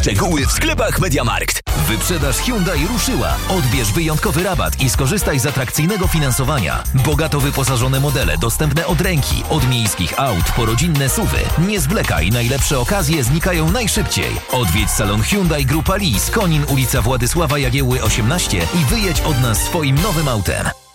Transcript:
Szczegóły w sklepach MediaMarkt. Wyprzedaż Hyundai ruszyła. Odbierz wyjątkowy rabat i skorzystaj z atrakcyjnego finansowania. Bogato wyposażone modele dostępne od ręki, od miejskich aut po rodzinne SUV-y. Nie zwlekaj, najlepsze okazje znikają najszybciej. Odwiedź salon Hyundai Grupa Lis, Konin, ulica Władysława Jagiełły 18 i wyjedź od nas swoim nowym autem.